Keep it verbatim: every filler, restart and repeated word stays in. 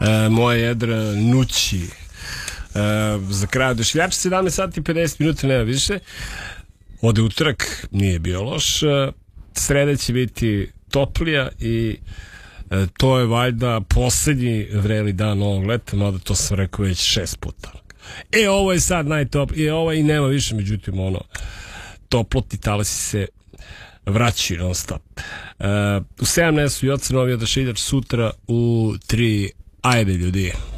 e, moje jedra nući. E, za kraj oduševljača, sedamnaest sati i pedeset minuta, nema više. Ode utorak, nije bio loš. Sreda će biti toplija i e, to je valjda poslednji vreli dan ovog leta, mada to sam rekao već šest puta. E, ovo je sad najtoplije, e, ovo i nema više, međutim, ono, toplotni talasi se vraćaju non stop. E, u sedamnaest su i Joca Novi Odašiljač, sutra u tri. Ajde, ljudi.